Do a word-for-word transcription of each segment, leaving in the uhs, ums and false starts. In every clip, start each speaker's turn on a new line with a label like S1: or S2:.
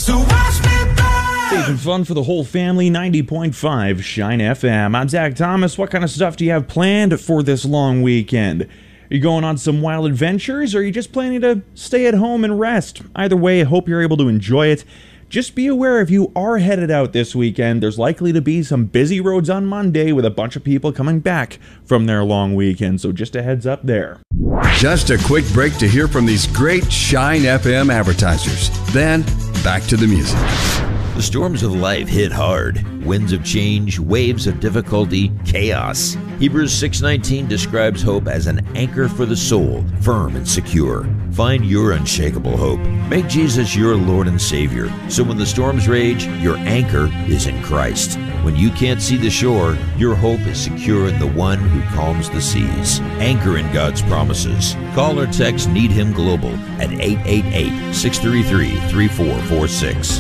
S1: So watch me burn.
S2: Safe and fun for the whole family, ninety point five Shine F M. I'm Zach Thomas. What kind of stuff do you have planned for this long weekend? Are you going on some wild adventures, or are you just planning to stay at home and rest? Either way, I hope you're able to enjoy it. Just be aware, if you are headed out this weekend, there's likely to be some busy roads on Monday with a bunch of people coming back from their long weekend, so just a heads up there.
S3: Just a quick break to hear from these great Shine F M advertisers. Then, back to the music.
S4: The storms of life hit hard. Winds of change, waves of difficulty, chaos. Hebrews six nineteen describes hope as an anchor for the soul, firm and secure. Find your unshakable hope. Make Jesus your Lord and Savior, so when the storms rage, your anchor is in Christ. When you can't see the shore, your hope is secure in the one who calms the seas. Anchor in God's promises. Call or text Need Him Global at eight eight eight, six three three, three four four six.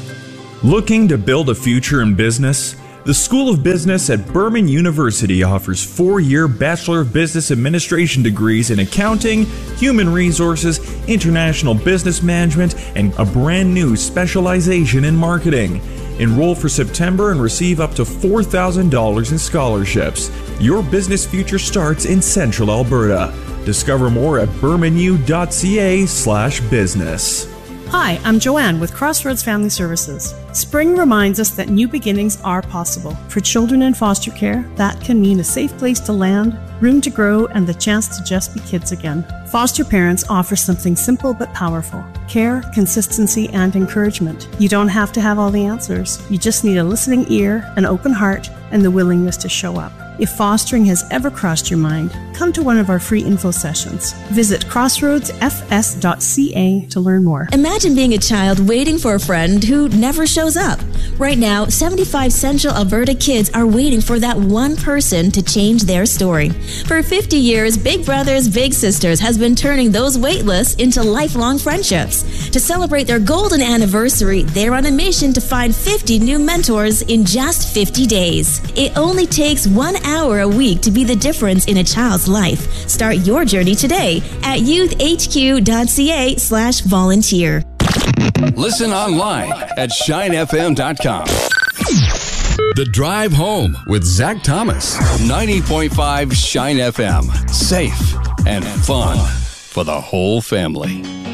S2: Looking to build a future in business? The School of Business at Berman University offers four-year Bachelor of Business Administration degrees in accounting, human resources, international business management, and a brand new specialization in marketing. Enroll for September and receive up to four thousand dollars in scholarships. Your business future starts in Central Alberta. Discover more at bermanu.ca slash business.
S5: Hi, I'm Joanne with Crossroads Family Services. Spring reminds us that new beginnings are possible. For children in foster care, that can mean a safe place to land, room to grow, and the chance to just be kids again. Foster parents offer something simple but powerful: care, consistency, and encouragement. You don't have to have all the answers. You just need a listening ear, an open heart, and the willingness to show up. If fostering has ever crossed your mind, come to one of our free info sessions. Visit crossroads f s dot c a to learn more.
S6: Imagine being a child waiting for a friend who never shows up. Right now, seventy-five Central Alberta kids are waiting for that one person to change their story. For fifty years, Big Brothers Big Sisters has been turning those wait lists into lifelong friendships. To celebrate their golden anniversary, they're on a mission to find fifty new mentors in just fifty days. It only takes one hour a week to be the difference in a child's life. Start your journey today at youth h q dot c a slash volunteer.
S3: Listen online at shine f m dot com. The Drive Home with Zach Thomas. ninety point five Shine F M. Safe and fun for the whole family.